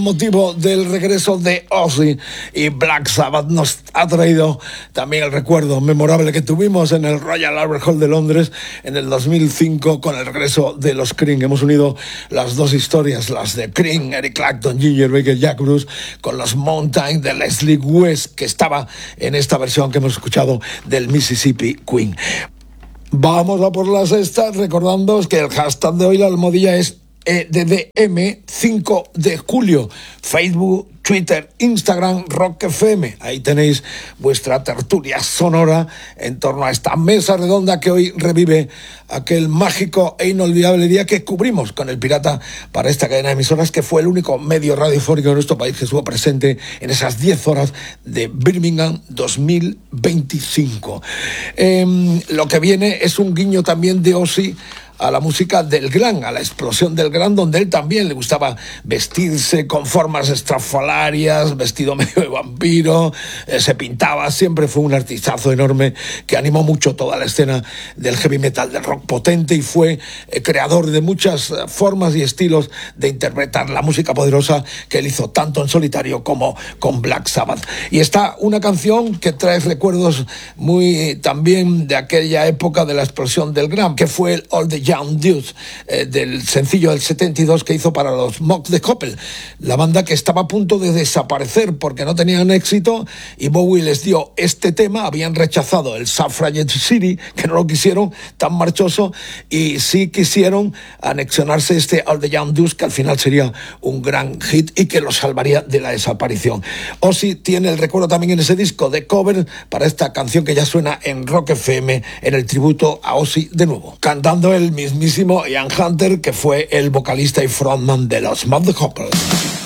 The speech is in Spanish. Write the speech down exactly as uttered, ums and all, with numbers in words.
motivo del regreso de Ozzy y Black Sabbath nos ha traído también el recuerdo memorable que tuvimos en el Royal Albert Hall de Londres en el dos mil cinco con el regreso de los Cream. Hemos unido las dos historias, las de Cream, Eric Clapton, Ginger Baker, Jack Bruce, con los Mountain de Leslie West, que estaba en esta versión que hemos escuchado del Mississippi Queen. Vamos a por la sexta, recordándoos que el hashtag de hoy, la almohadilla, es E D D M cinco de julio. Facebook, Twitter, Instagram, Rock F M. Ahí tenéis vuestra tertulia sonora en torno a esta mesa redonda que hoy revive aquel mágico e inolvidable día que cubrimos con el Pirata para esta cadena de emisoras, que fue el único medio radiofónico de nuestro país que estuvo presente en esas diez horas de Birmingham dos mil veinticinco. Eh, lo que viene es un guiño también de Ozzy a la música del glam, a la explosión del glam, donde él también le gustaba vestirse con formas estrafalarias, vestido medio de vampiro, eh, se pintaba, siempre fue un artistazo enorme que animó mucho toda la escena del heavy metal, del rock potente, y fue eh, creador de muchas eh, formas y estilos de interpretar la música poderosa que él hizo tanto en solitario como con Black Sabbath. Y está una canción que trae recuerdos muy también de aquella época de la explosión del glam, que fue el All the Young Dudes, eh, del sencillo del setenta y dos que hizo para los Mock the Couple, la banda que estaba a punto de desaparecer porque no tenían éxito, y Bowie les dio este tema. Habían rechazado el Suffragette City, que no lo quisieron, tan marchoso, y sí quisieron anexionarse este All the Young Dudes, que al final sería un gran hit y que lo salvaría de la desaparición. Ozzy tiene el recuerdo también en ese disco de cover para esta canción que ya suena en Rock F M, en el tributo a Ozzy de nuevo, cantando el mismísimo Ian Hunter, que fue el vocalista y frontman de los Mock the Couple.